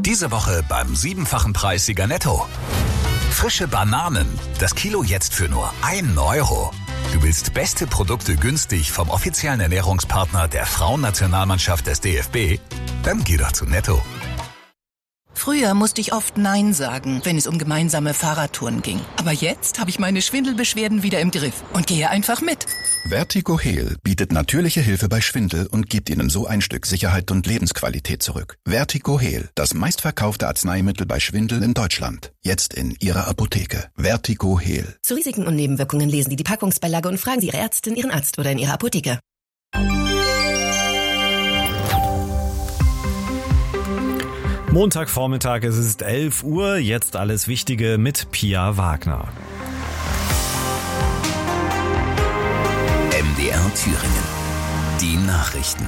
Diese Woche beim 7-fachen Preissieger Netto. Frische Bananen. Das Kilo jetzt für nur 1 Euro. Du willst beste Produkte günstig vom offiziellen Ernährungspartner der Frauennationalmannschaft des DFB? Dann geh doch zu Netto. Früher musste ich oft Nein sagen, wenn es um gemeinsame Fahrradtouren ging. Aber jetzt habe ich meine Schwindelbeschwerden wieder im Griff und gehe einfach mit. Vertigo Heal bietet natürliche Hilfe bei Schwindel und gibt Ihnen so ein Stück Sicherheit und Lebensqualität zurück. Vertigo Heal, das meistverkaufte Arzneimittel bei Schwindel in Deutschland. Jetzt in Ihrer Apotheke. Vertigo Heal. Zu Risiken und Nebenwirkungen lesen Sie die Packungsbeilage und fragen Sie Ihre Ärztin, Ihren Arzt oder in Ihrer Apotheke. Montagvormittag, es ist 11 Uhr, jetzt alles Wichtige mit Pia Wagner. MDR Thüringen. Die Nachrichten.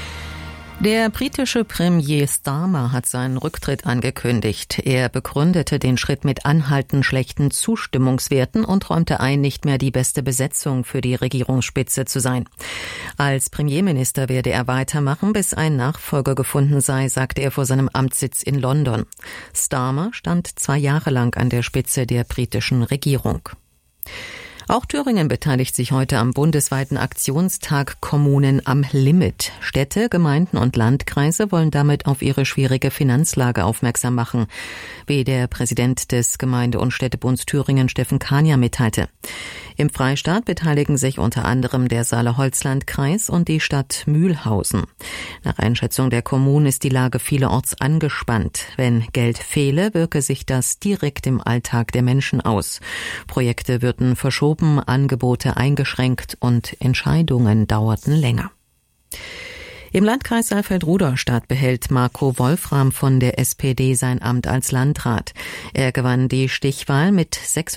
Der britische Premier Starmer hat seinen Rücktritt angekündigt. Er begründete den Schritt mit anhaltend schlechten Zustimmungswerten und räumte ein, nicht mehr die beste Besetzung für die Regierungsspitze zu sein. Als Premierminister werde er weitermachen, bis ein Nachfolger gefunden sei, sagte er vor seinem Amtssitz in London. Starmer stand 2 Jahre lang an der Spitze der britischen Regierung. Auch Thüringen beteiligt sich heute am bundesweiten Aktionstag Kommunen am Limit. Städte, Gemeinden und Landkreise wollen damit auf ihre schwierige Finanzlage aufmerksam machen, wie der Präsident des Gemeinde- und Städtebunds Thüringen, Steffen Kania, mitteilte. Im Freistaat beteiligen sich unter anderem der Saale-Holzland-Kreis und die Stadt Mühlhausen. Nach Einschätzung der Kommunen ist die Lage vielerorts angespannt. Wenn Geld fehle, wirke sich das direkt im Alltag der Menschen aus. Projekte würden verschoben, Angebote eingeschränkt und Entscheidungen dauerten länger. Im Landkreis Saalfeld-Rudolstadt behält Marco Wolfram von der SPD sein Amt als Landrat. Er gewann die Stichwahl mit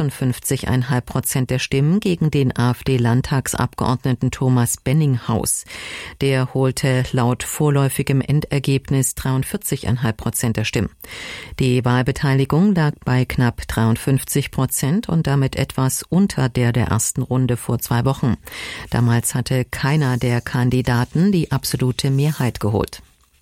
56,5% der Stimmen gegen den AfD-Landtagsabgeordneten Thomas Benninghaus. Der holte laut vorläufigem Endergebnis 43,5% der Stimmen. Die Wahlbeteiligung lag bei knapp 53% und damit etwas unter der ersten Runde vor 2 Wochen. Damals hatte keiner der Kandidaten die absolute Mehrheit geholt.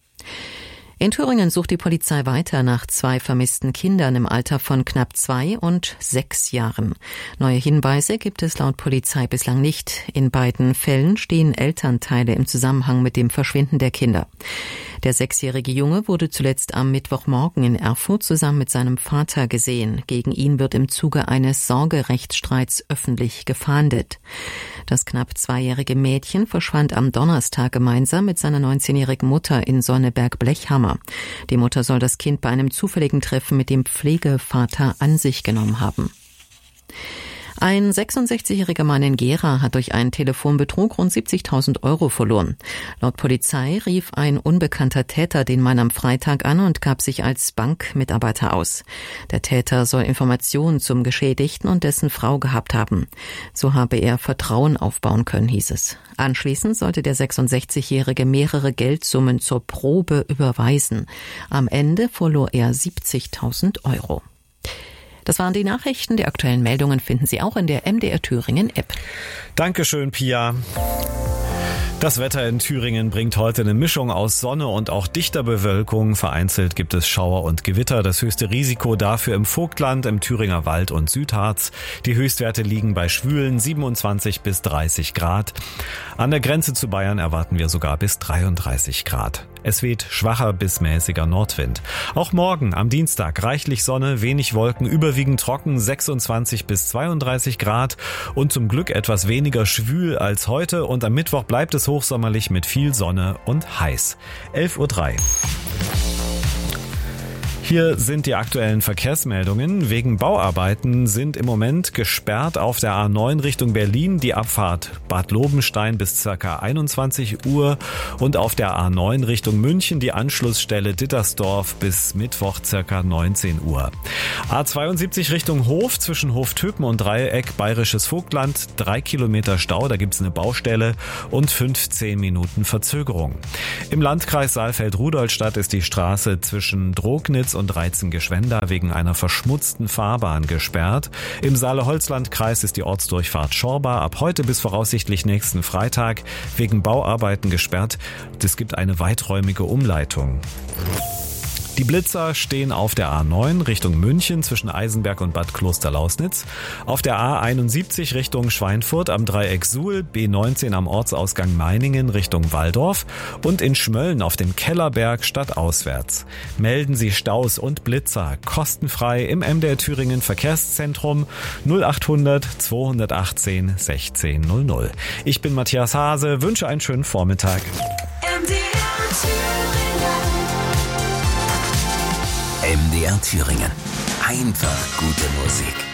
In Thüringen sucht die Polizei weiter nach 2 vermissten Kindern im Alter von knapp 2 und 6 Jahren. Neue Hinweise gibt es laut Polizei bislang nicht. In beiden Fällen stehen Elternteile im Zusammenhang mit dem Verschwinden der Kinder. Der 6-jährige Junge wurde zuletzt am Mittwochmorgen in Erfurt zusammen mit seinem Vater gesehen. Gegen ihn wird im Zuge eines Sorgerechtsstreits öffentlich gefahndet. Das knapp 2-jährige Mädchen verschwand am Donnerstag gemeinsam mit seiner 19-jährigen Mutter in Sonneberg-Blechhammer. Die Mutter soll das Kind bei einem zufälligen Treffen mit dem Pflegevater an sich genommen haben. Ein 66-jähriger Mann in Gera hat durch einen Telefonbetrug rund 70.000 Euro verloren. Laut Polizei rief ein unbekannter Täter den Mann am Freitag an und gab sich als Bankmitarbeiter aus. Der Täter soll Informationen zum Geschädigten und dessen Frau gehabt haben. So habe er Vertrauen aufbauen können, hieß es. Anschließend sollte der 66-jährige mehrere Geldsummen zur Probe überweisen. Am Ende verlor er 70.000 Euro. Das waren die Nachrichten. Die aktuellen Meldungen finden Sie auch in der MDR Thüringen App. Dankeschön, Pia. Das Wetter in Thüringen bringt heute eine Mischung aus Sonne und auch dichter Bewölkung. Vereinzelt gibt es Schauer und Gewitter. Das höchste Risiko dafür im Vogtland, im Thüringer Wald und Südharz. Die Höchstwerte liegen bei schwülen 27 bis 30 Grad. An der Grenze zu Bayern erwarten wir sogar bis 33 Grad. Es weht schwacher bis mäßiger Nordwind. Auch morgen am Dienstag reichlich Sonne, wenig Wolken, überwiegend trocken, 26 bis 32 Grad und zum Glück etwas weniger schwül als heute. Und am Mittwoch bleibt es hochsommerlich mit viel Sonne und heiß. 11:03 Uhr. Hier sind die aktuellen Verkehrsmeldungen. Wegen Bauarbeiten sind im Moment gesperrt auf der A9 Richtung Berlin die Abfahrt Bad Lobenstein bis ca. 21 Uhr und auf der A9 Richtung München die Anschlussstelle Dittersdorf bis Mittwoch ca. 19 Uhr. A72 Richtung Hof zwischen Hoftöpen und Dreieck Bayerisches Vogtland, 3 Kilometer Stau, da gibt's eine Baustelle und 15 Minuten Verzögerung. Im Landkreis Saalfeld-Rudolstadt ist die Straße zwischen Drognitz und Reizen-Geschwenda wegen einer verschmutzten Fahrbahn gesperrt. Im Saale-Holzland-Kreis ist die Ortsdurchfahrt Schorba ab heute bis voraussichtlich nächsten Freitag wegen Bauarbeiten gesperrt. Es gibt eine weiträumige Umleitung. Die Blitzer stehen auf der A9 Richtung München zwischen Eisenberg und Bad Klosterlausnitz, auf der A71 Richtung Schweinfurt am Dreieck Suhl, B19 am Ortsausgang Meiningen Richtung Walldorf und in Schmölln auf dem Kellerberg stadtauswärts. Melden Sie Staus und Blitzer kostenfrei im MDR Thüringen Verkehrszentrum 0800 218 1600. Ich bin Matthias Hase, wünsche einen schönen Vormittag. MDR Thüringen. Einfach gute Musik.